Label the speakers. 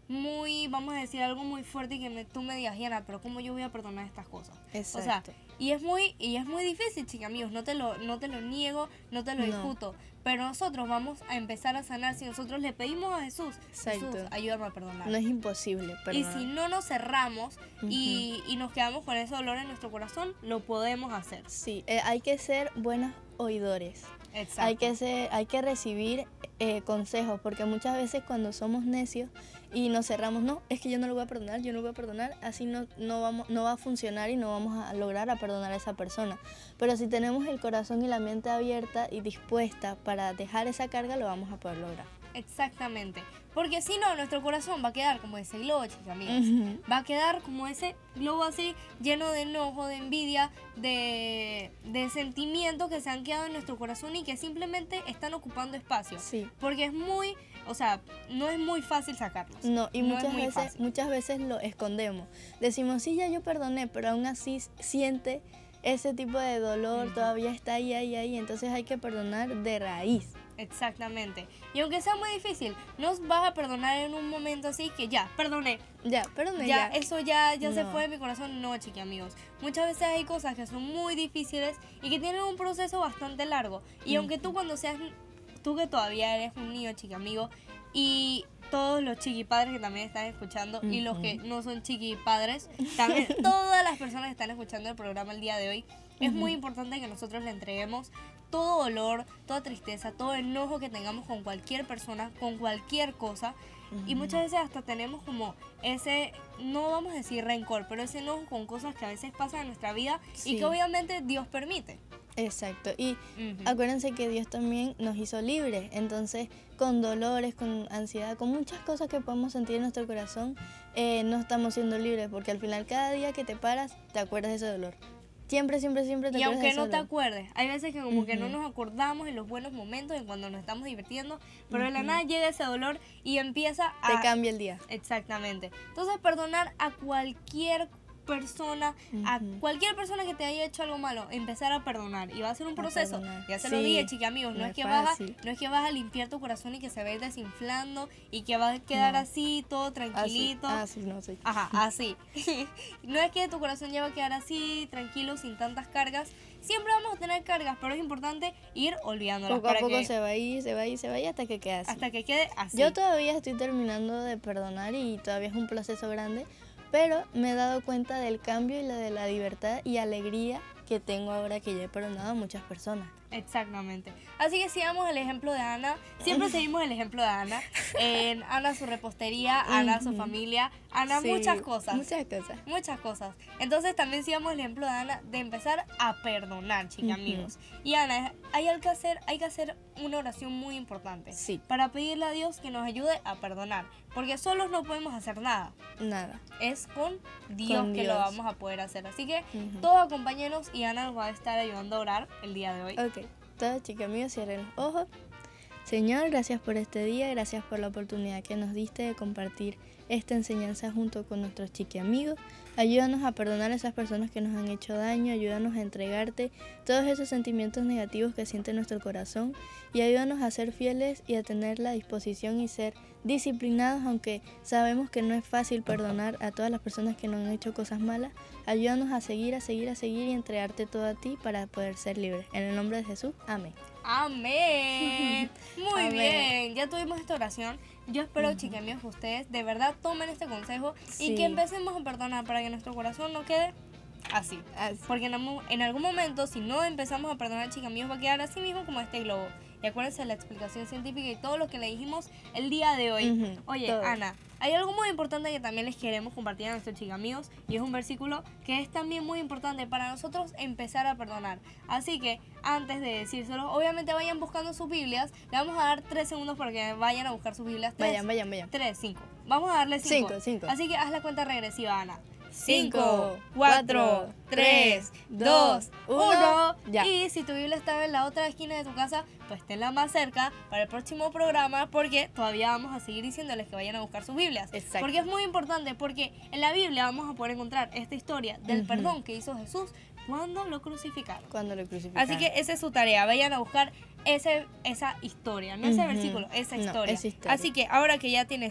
Speaker 1: muy, vamos a decir, algo muy fuerte y que tú me digas, Yana, pero ¿cómo yo voy a perdonar estas cosas?
Speaker 2: Exacto.
Speaker 1: O sea, y es muy difícil, chicos, amigos, no te lo niego, no te lo discuto, pero nosotros vamos a empezar a sanar si nosotros le pedimos a Jesús,
Speaker 2: Exacto.
Speaker 1: Jesús, ayúdame a perdonar.
Speaker 2: No es imposible perdonar.
Speaker 1: Y si no nos cerramos y nos quedamos con ese dolor en nuestro corazón, lo podemos hacer.
Speaker 2: Sí, hay que ser buenos oidores.
Speaker 1: Exacto.
Speaker 2: Hay que recibir consejos, porque muchas veces cuando somos necios y nos cerramos, no, es que yo no lo voy a perdonar, así no va a funcionar y no vamos a lograr a perdonar a esa persona. Pero si tenemos el corazón y la mente abierta y dispuesta para dejar esa carga, lo vamos a poder lograr.
Speaker 1: Exactamente, porque si no, nuestro corazón va a quedar como ese globo, chicos, amigos. Va a quedar como ese globo así, lleno de enojo, de envidia, de sentimientos que se han quedado en nuestro corazón y que simplemente están ocupando espacio.
Speaker 2: Sí.
Speaker 1: Porque es muy, no es muy fácil sacarlos.
Speaker 2: No, y muchas veces lo escondemos. Decimos, sí, ya yo perdoné, pero aún así siente ese tipo de dolor, todavía está ahí, entonces hay que perdonar de raíz.
Speaker 1: Exactamente. Y aunque sea muy difícil, no vas a perdonar en un momento así que ya, perdoné.
Speaker 2: Ya.
Speaker 1: Eso ya se fue de mi corazón. No, chiqui, amigos. Muchas veces hay cosas que son muy difíciles y que tienen un proceso bastante largo. Y aunque tú tú que todavía eres un niño, chiqui, amigo, y todos los chiquipadres que también están escuchando y los que no son chiquipadres, también todas las personas que están escuchando el programa el día de hoy, es muy importante que nosotros le entreguemos todo dolor, toda tristeza, todo enojo que tengamos con cualquier persona, con cualquier cosa. Y muchas veces hasta tenemos como ese, no vamos a decir rencor, pero ese enojo con cosas que a veces pasan en nuestra vida y que obviamente Dios permite.
Speaker 2: Exacto, y acuérdense que Dios también nos hizo libres, entonces con dolores, con ansiedad, con muchas cosas que podemos sentir en nuestro corazón, no estamos siendo libres, porque al final cada día que te paras te acuerdas de ese dolor. Siempre te acuerdas de ese dolor.
Speaker 1: Y aunque no te acuerdes, hay veces que como que no nos acordamos en los buenos momentos, en cuando nos estamos divirtiendo, pero de la nada llega ese dolor y empieza a...
Speaker 2: Te cambia el día.
Speaker 1: Exactamente. Entonces perdonar a cualquier persona, a cualquier persona que te haya hecho algo malo, empezar a perdonar, y va a ser un proceso. Ya se lo dije, chicos, amigos, no es que vas a limpiar tu corazón y que se va a ir desinflando y que va a quedar así todo tranquilito.
Speaker 2: Así.
Speaker 1: Ajá, así. No es que tu corazón ya va a quedar así tranquilo, sin tantas cargas. Siempre vamos a tener cargas, pero es importante ir olvidándolas.
Speaker 2: Poco a poco se va a ir hasta que quede así.
Speaker 1: Hasta que quede así.
Speaker 2: Yo todavía estoy terminando de perdonar y todavía es un proceso grande, pero me he dado cuenta del cambio y de la libertad y alegría que tengo ahora que ya he perdonado a muchas personas.
Speaker 1: Exactamente. Así que sigamos el ejemplo de Ana. Siempre seguimos el ejemplo de Ana. Ana su repostería, Ana su familia, Ana muchas cosas. Muchas cosas. Entonces también sigamos el ejemplo de Ana de empezar a perdonar, chicos, amigos. Y Ana, hay que hacer una oración muy importante.
Speaker 2: Sí.
Speaker 1: Para pedirle a Dios que nos ayude a perdonar. Porque solos no podemos hacer nada.
Speaker 2: Nada.
Speaker 1: Es con Dios que lo vamos a poder hacer. Así que todos acompáñenos y Ana nos va a estar ayudando a orar el día de hoy.
Speaker 2: Ok. Todos, chicos amigos, cierren los ojos. Señor, gracias por este día, gracias por la oportunidad que nos diste de compartir esta enseñanza junto con nuestros chiqui amigos. Ayúdanos a perdonar a esas personas que nos han hecho daño, ayúdanos a entregarte todos esos sentimientos negativos que siente nuestro corazón y ayúdanos a ser fieles y a tener la disposición y ser disciplinados, aunque sabemos que no es fácil perdonar a todas las personas que nos han hecho cosas malas. Ayúdanos a seguir y entregarte todo a ti para poder ser libres. En el nombre de Jesús, amén.
Speaker 1: Amén. Muy bien, ya tuvimos esta oración. Yo espero, chicos amigos, que ustedes de verdad tomen este consejo y que empecemos a perdonar para que nuestro corazón no quede así. Porque en algún momento, si no empezamos a perdonar, chicos amigos, va a quedar así mismo como este globo. Y acuérdense de la explicación científica y todo lo que le dijimos el día de hoy. Oye, todo. Ana, hay algo muy importante que también les queremos compartir a nuestros chicos amigos, y es un versículo que es también muy importante para nosotros empezar a perdonar. Así que antes de decírselo, obviamente vayan buscando sus Biblias. Le vamos a dar 3 segundos para que vayan a buscar sus Biblias.
Speaker 2: Vayan.
Speaker 1: 3, 5. Vamos a darle 5.
Speaker 2: 5.
Speaker 1: Así que haz la cuenta regresiva, Ana. 5, 4, 3, 2, 1.
Speaker 2: Ya.
Speaker 1: Y si tu Biblia estaba en la otra esquina de tu casa, pues tenla más cerca para el próximo programa, porque todavía vamos a seguir diciéndoles que vayan a buscar sus Biblias.
Speaker 2: Exacto.
Speaker 1: Porque es muy importante, porque en la Biblia vamos a poder encontrar esta historia del perdón que hizo Jesús cuando lo crucificaron. Así que esa es su tarea, vayan a buscar esa historia, no ese versículo, esa historia.
Speaker 2: Esa historia.
Speaker 1: Así que ahora que ya tienes